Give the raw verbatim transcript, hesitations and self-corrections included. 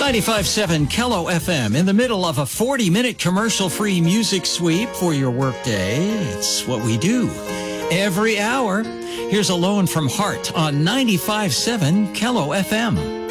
ninety-five point seven Kello F M in the middle of a forty-minute commercial-free music sweep for your workday. It's what we do every hour. Here's a loan from Heart on ninety-five point seven Kello F M.